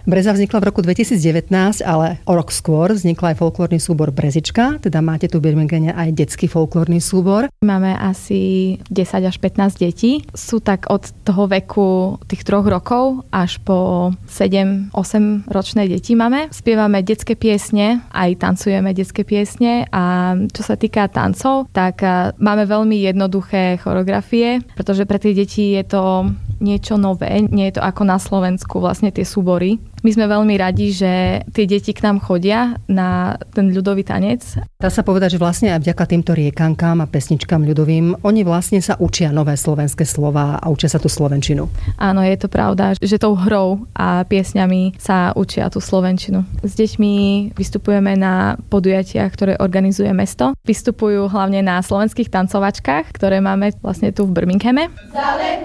Breza vznikla v roku 2019, ale o rok skôr vznikla aj folklórny súbor Brezička, teda máte tu v Birminghame aj detský folklórny súbor. Máme asi 10 až 15 detí. Sú tak od toho veku tých 3 rokov až po 7-8 ročné deti máme. Spievame detské piesne, aj tancujeme detské piesne a čo sa týka tancov, tak máme veľmi jednoduché choreografie, pretože pre tie deti je to niečo nové, nie je to ako na Slovensku vlastne tie súbory. My sme veľmi radi, že tie deti k nám chodia na ten ľudový tanec. Dá sa povedať, že vlastne aj vďaka týmto riekankám a pesničkám ľudovým, oni vlastne sa učia nové slovenské slová a učia sa tú slovenčinu. Áno, je to pravda, že tou hrou a piesňami sa učia tú slovenčinu. S deťmi vystupujeme na podujatiach, ktoré organizuje mesto. Vystupujú hlavne na slovenských tancovačkách, ktoré máme vlastne tu v Birminghame.